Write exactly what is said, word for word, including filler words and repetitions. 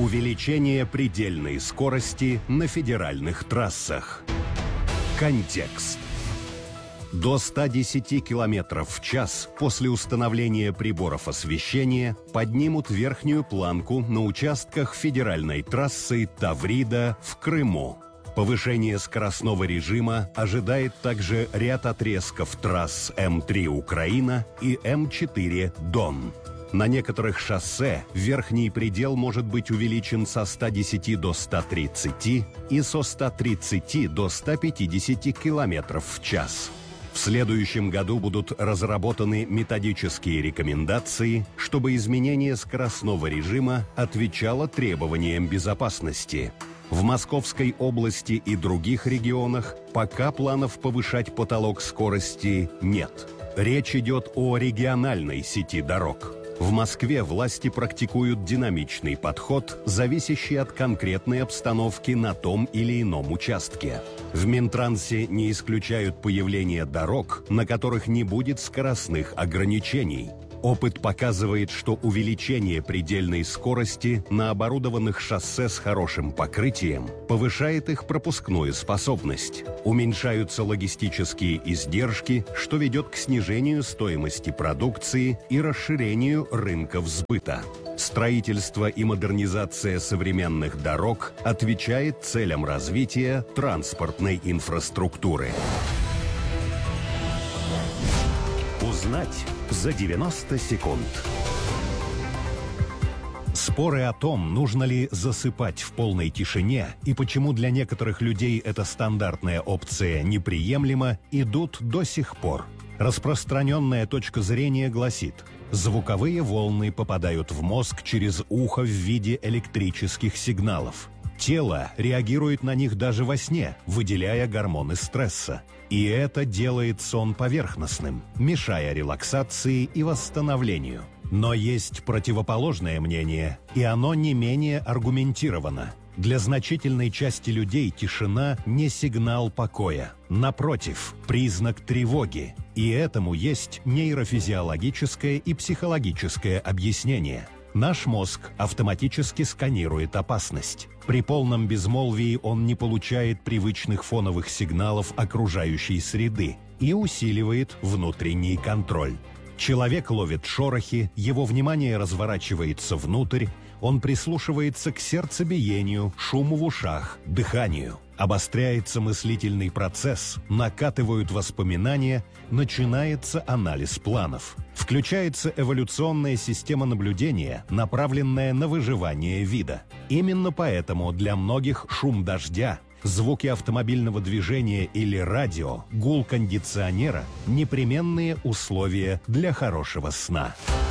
Увеличение предельной скорости на федеральных трассах. Контекст. До ста десяти километров в час после установления приборов освещения поднимут верхнюю планку на участках федеральной трассы Таврида в Крыму. Повышение скоростного режима ожидает также ряд отрезков трасс М три «Украина» и М четыре «Дон». На некоторых шоссе верхний предел может быть увеличен со ста десяти до ста тридцати и со ста тридцати до ста пятидесяти километров в час. В следующем году будут разработаны методические рекомендации, чтобы изменение скоростного режима отвечало требованиям безопасности. В Московской области и других регионах пока планов повышать потолок скорости нет. Речь идет о региональной сети дорог. В Москве власти практикуют динамичный подход, зависящий от конкретной обстановки на том или ином участке. В Минтрансе не исключают появление дорог, на которых не будет скоростных ограничений. Опыт показывает, что увеличение предельной скорости на оборудованных шоссе с хорошим покрытием повышает их пропускную способность. Уменьшаются логистические издержки, что ведет к снижению стоимости продукции и расширению рынков сбыта. Строительство и модернизация современных дорог отвечает целям развития транспортной инфраструктуры. Узнать за девяносто секунд. Споры о том, нужно ли засыпать в полной тишине и почему для некоторых людей эта стандартная опция неприемлема, идут до сих пор. Распространенная точка зрения гласит: звуковые волны попадают в мозг через ухо в виде электрических сигналов. Тело реагирует на них даже во сне, выделяя гормоны стресса. И это делает сон поверхностным, мешая релаксации и восстановлению. Но есть противоположное мнение, и оно не менее аргументировано. Для значительной части людей тишина не сигнал покоя. Напротив, признак тревоги. И этому есть нейрофизиологическое и психологическое объяснение. Наш мозг автоматически сканирует опасность. При полном безмолвии он не получает привычных фоновых сигналов окружающей среды и усиливает внутренний контроль. Человек ловит шорохи, его внимание разворачивается внутрь, он прислушивается к сердцебиению, шуму в ушах, дыханию. Обостряется мыслительный процесс, накатывают воспоминания, начинается анализ планов. Включается эволюционная система наблюдения, направленная на выживание вида. Именно поэтому для многих шум дождя, звуки автомобильного движения или радио, гул кондиционера – непременные условия для хорошего сна.